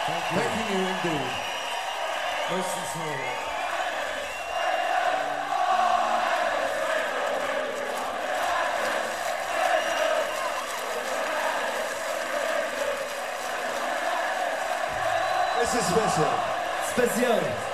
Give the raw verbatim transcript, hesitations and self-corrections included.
Thank you. Thanking you indeed. Most sincerely. This is special. Specjalnie.